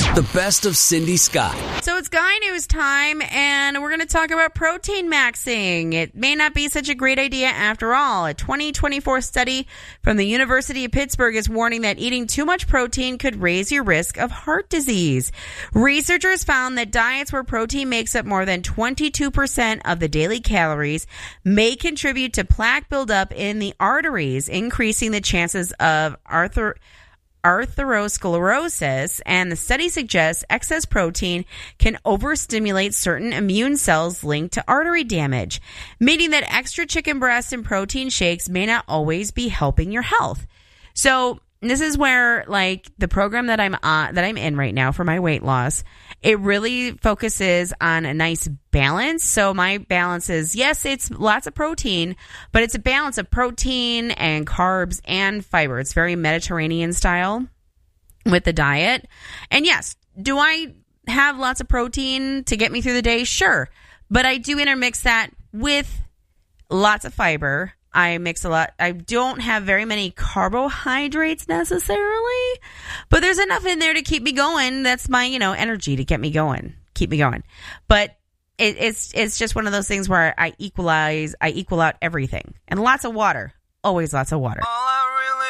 The best of Cindy Scott. So it's Guy News time, and we're going to talk about protein maxing. It may not be such a great idea after all. A 2024 study from the University of Pittsburgh is warning that eating too much protein could raise your risk of heart disease. Researchers found that diets where protein makes up more than 22% of the daily calories may contribute to plaque buildup in the arteries, increasing the chances of atherosclerosis, and the study suggests excess protein can overstimulate certain immune cells linked to artery damage, meaning that extra chicken breast and protein shakes may not always be helping your health. So this is where, like, the program that I'm in right now for my weight loss, it really focuses on a nice balance. So my balance is, yes, it's lots of protein, but it's a balance of protein and carbs and fiber. It's very Mediterranean style with the diet. And yes, do I have lots of protein to get me through the day? Sure. But I do intermix that with lots of fiber. I mix a lot. I don't have very many carbohydrates necessarily, but there's enough in there to keep me going. That's my, energy to get me going, keep me going. But it's just one of those things where I equal out everything, and lots of water, always lots of water.